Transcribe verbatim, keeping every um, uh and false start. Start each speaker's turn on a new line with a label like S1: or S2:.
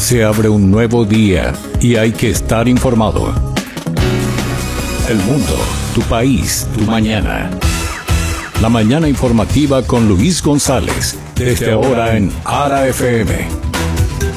S1: Se abre un nuevo día y hay que estar informado. El mundo, tu país, tu mañana. La mañana informativa con Luis González, desde ahora en Ara F M.